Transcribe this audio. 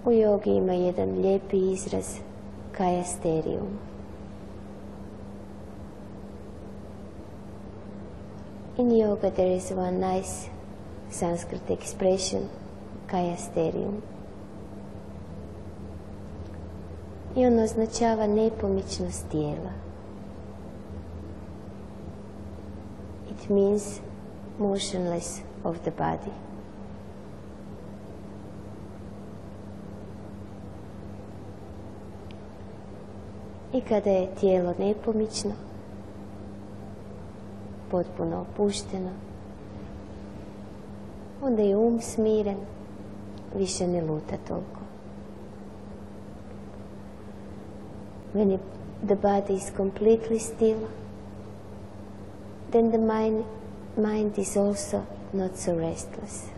U jogi ima jedan lijepi izraz kajasterium. In yoga there is one nice Sanskrit expression, kajasterium. I on označava nepomičnost tijela. It means motionless of the body. I kada je tijelo nepomično, potpuno opušteno, onda je um smiren, više ne luta toliko. When the body is completely still, then the mind is also not so restless.